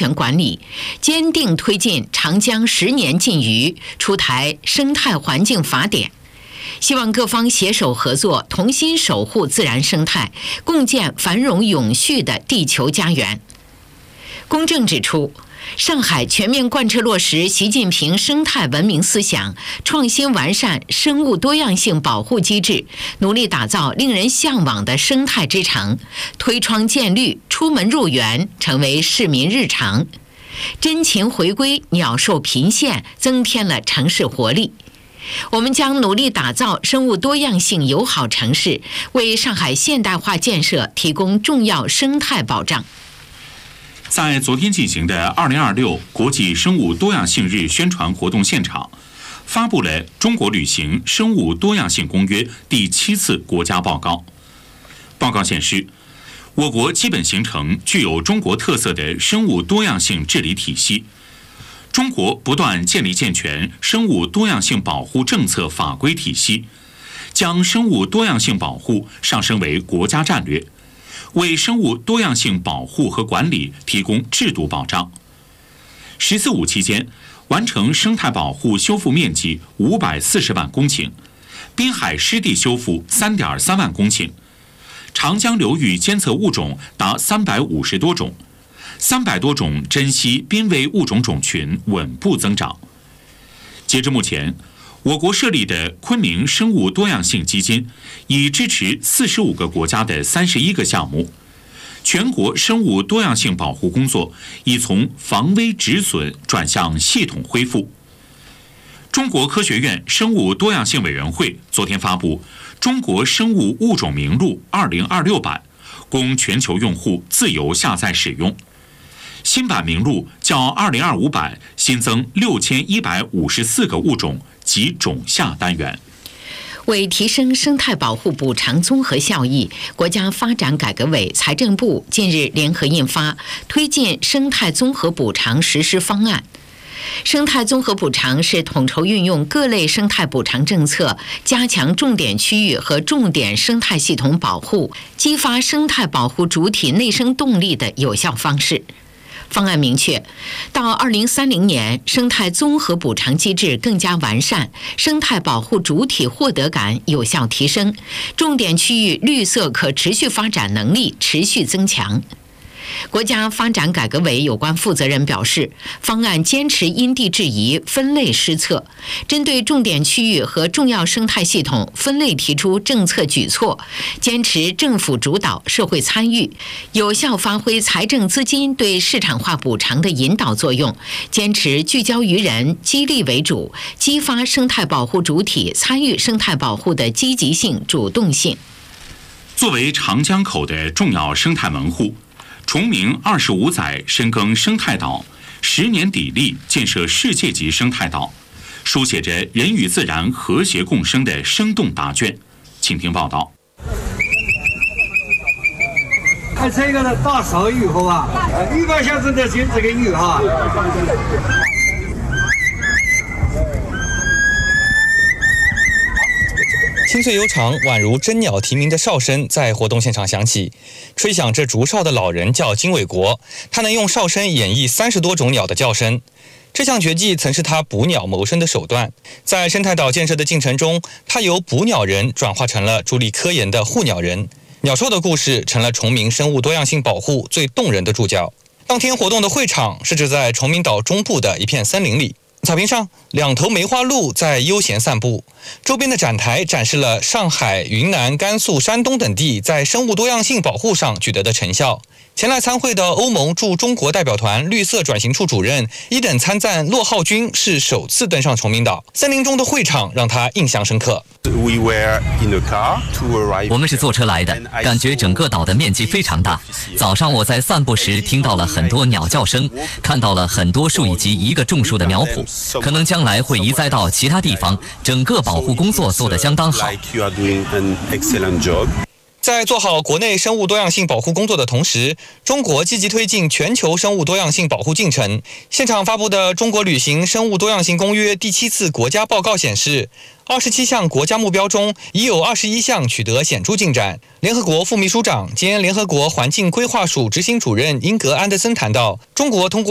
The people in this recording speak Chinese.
全管理，坚定推进长江10年禁渔，出台生态环境法典。希望各方携手合作，同心守护自然生态，共建繁荣永续的地球家园。公正指出，上海全面贯彻落实习近平生态文明思想，创新完善生物多样性保护机制，努力打造令人向往的生态之城，推窗见绿，出门入园成为市民日常。真禽回归，鸟兽频现，增添了城市活力。我们将努力打造生物多样性友好城市，为上海现代化建设提供重要生态保障。 在昨天进行的2026国际生物多样性日宣传活动现场，发布了《中国履行生物多样性公约》第7次国家报告。报告显示，我国基本形成具有中国特色的生物多样性治理体系。中国不断建立健全生物多样性保护政策法规体系，将生物多样性保护上升为国家战略，为生物多样性保护和管理提供制度保障。“14·5”期间，完成生态保护修复面积540万公顷，滨海湿地修复3.3万公顷，长江流域监测物种达350多种。300多种珍稀濒危物种种群稳步增长。截至目前，我国设立的昆明生物多样性基金已支持45个国家的31个项目，全国生物多样性保护工作已从防微止损转向系统恢复。中国科学院生物多样性委员会昨天发布《中国生物物种名录2026版》，供全球用户自由下载使用。新版名录较2025版新增6154个物种及种下单元。 为提升生态保护补偿综合效益，国家发展改革委、财政部近日联合印发《推进生态综合补偿实施方案》。生态综合补偿是统筹运用各类生态补偿政策，加强重点区域和重点生态系统保护，激发生态保护主体内生动力的有效方式。方案明确，到2030年，生态综合补偿机制更加完善，生态保护主体获得感有效提升，重点区域绿色可持续发展能力持续增强。国家发展改革委有关负责人表示，方案坚持因地制宜、分类施策，针对重点区域和重要生态系统分类提出政策举措，坚持政府主导、社会参与，有效发挥财政资金对市场化补偿的引导作用，坚持聚焦于人、激励为主，激发生态保护主体参与生态保护的积极性、主动性。 作为长江口的重要生态门户，崇明25载深耕生态岛，10年砥砺建设世界级生态岛，书写着人与自然和谐共生的生动答卷。请听报道。 这个大勺鱼好吧，100小时的就这个鱼哈。 清脆悠长，宛如真鸟啼鸣的哨声在活动现场响起。吹响这竹哨的老人叫金伟国，他能用哨声演绎30多种鸟的叫声。这项绝技曾是他捕鸟谋生的手段。在生态岛建设的进程中，他由捕鸟人转化成了助力科研的护鸟人。鸟兽的故事成了崇明生物多样性保护最动人的注脚。当天活动的会场设置在崇明岛中部的一片森林里。草坪上，2头梅花鹿在悠闲散步，周边的展台展示了上海、云南、甘肃、山东等地在生物多样性保护上取得的成效。前来参会的欧盟驻中国代表团绿色转型处主任1等参赞骆浩军是首次登上崇明岛，森林中的会场让他印象深刻。 我们是坐车来的，感觉整个岛的面积非常大。早上我在散步时听到了很多鸟叫声，看到了很多树以及一个种树的苗圃，可能将来会移栽到其他地方。整个保护工作做得相当好。 在做好国内生物多样性保护工作的同时，中国积极推进全球生物多样性保护进程。现场发布的《中国履行生物多样性公约》第7次国家报告显示，27项国家目标中已有21项取得显著进展。联合国副秘书长兼联合国环境规划署执行主任英格安德森谈到，中国通过